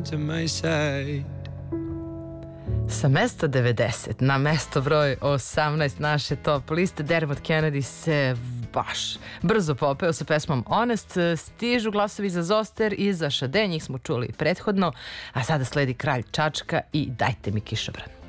come to my side. Sa mesta 90 na mesto broj 18 naše top liste Dermot Kennedy se baš brzo popeo sa pesmom Honest. Stižu glasovi za Zoster i za Šade, njih smo čuli prethodno, a sada sledi Kralj Čačka i Dajte mi kišobran.